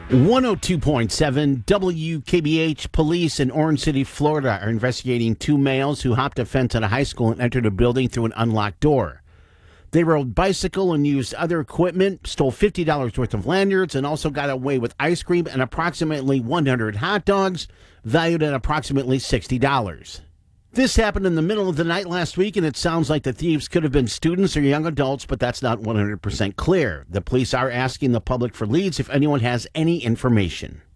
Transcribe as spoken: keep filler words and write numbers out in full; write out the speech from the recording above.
one oh two point seven W K B H. Police in Orange City, Florida are investigating two males who hopped a fence at a high school and entered a building through an unlocked door. They rode bicycle and used other equipment, stole fifty dollars worth of lanyards, and also got away with ice cream and approximately one hundred hot dogs, valued at approximately sixty dollars. This happened in the middle of the night last week, and it sounds like the thieves could have been students or young adults, but that's not one hundred percent clear. The police are asking the public for leads if anyone has any information.